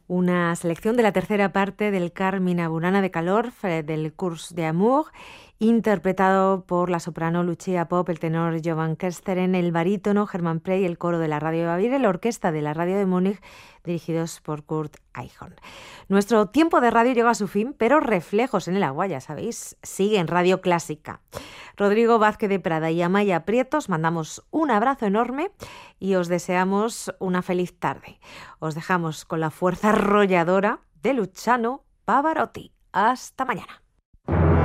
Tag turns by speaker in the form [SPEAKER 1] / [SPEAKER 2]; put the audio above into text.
[SPEAKER 1] Una selección de la tercera parte del Carmina Burana de Calor, del Cours d'Amour, interpretado por la soprano Lucia Popp, el tenor Jovan Kersteren, el barítono Hermann Prey, el coro de la Radio de Baviera y la orquesta de la Radio de Múnich, dirigidos por Kurt Eichhorn. Nuestro tiempo de radio llega a su fin, pero Reflejos en el Agua, ya sabéis, sigue en Radio Clásica. Rodrigo Vázquez de Prada y Amaya Prietos mandamos un abrazo enorme y os deseamos una feliz tarde. Os dejamos con la fuerza arrolladora de Luciano Pavarotti. Hasta mañana.